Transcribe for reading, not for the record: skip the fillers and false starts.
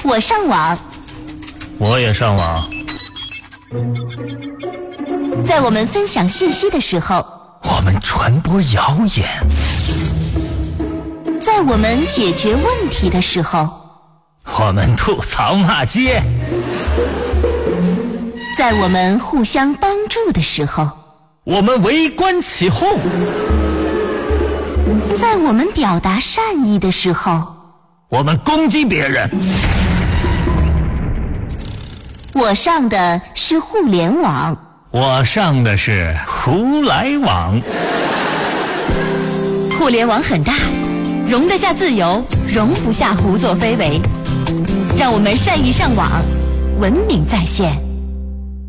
我上网， 我也上网。 在我们分享信息的时候， 我们传播谣言； 在我们解决问题的时候， 我们吐槽骂街； 在我们互相帮助的时候， 我们围观起哄； 在我们表达善意的时候， 我们攻击别人。 我上的是互联网， 我上的是胡来网。 互联网很大，容得下自由，容不下胡作非为。让我们善意上网，文明在线。